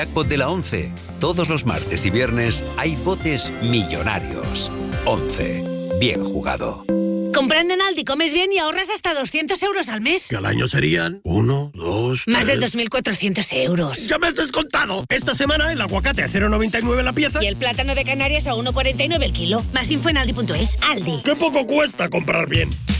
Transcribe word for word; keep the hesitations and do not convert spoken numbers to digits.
Jackpot de la once. Todos los martes y viernes hay botes millonarios. once. Bien jugado. Comprando en Aldi comes bien y ahorras hasta doscientos euros al mes. Que al año serían uno, dos, Más tres... de dos mil cuatrocientos euros. ¡Ya me has descontado! Esta semana el aguacate a cero coma noventa y nueve la pieza. Y el plátano de Canarias a uno coma cuarenta y nueve el kilo. Más info en aldi punto es. Aldi. ¡Qué poco cuesta comprar bien!